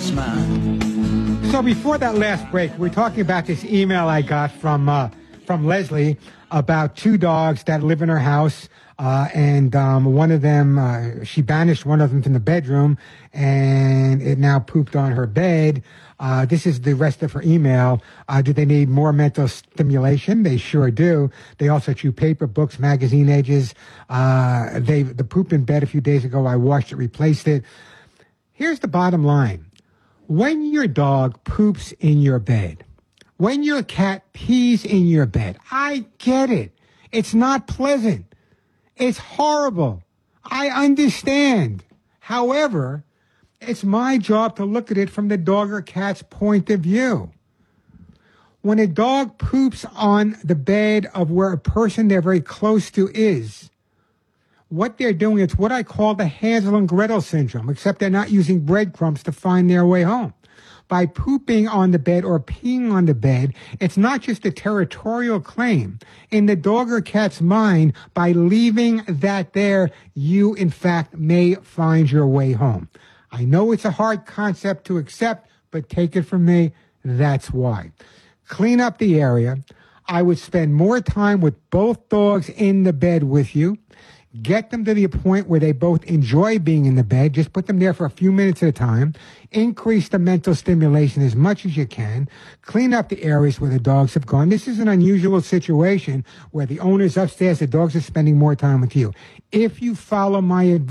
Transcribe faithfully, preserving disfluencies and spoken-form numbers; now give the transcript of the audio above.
smile. So before that last break, we we're talking about this email I got from uh, from Leslie about two dogs that live in her house. Uh, and um, one of them, uh, she banished one of them from the bedroom, and it now pooped on her bed. Uh, this is the rest of her email. Uh, do they need more mental stimulation? They sure do. They also chew paper, books, magazine edges. Uh, they the poop in bed a few days ago. I washed it, replaced it. Here's the bottom line. When your dog poops in your bed, when your cat pees in your bed, I get it. It's not pleasant. It's horrible. I understand. However, it's my job to look at it from the dog or cat's point of view. When a dog poops on the bed of where a person they're very close to is, what they're doing, it's what I call the Hansel and Gretel syndrome, except they're not using breadcrumbs to find their way home. By pooping on the bed or peeing on the bed, it's not just a territorial claim. In the dog or cat's mind, by leaving that there, you, in fact, may find your way home. I know it's a hard concept to accept, but take it from me, that's why. Clean up the area. I would spend more time with both dogs in the bed with you. Get them to the point where they both enjoy being in the bed. Just put them there for a few minutes at a time. Increase the mental stimulation as much as you can. Clean up the areas where the dogs have gone. This is an unusual situation where the owner's upstairs, the dogs are spending more time with you. If you follow my advice,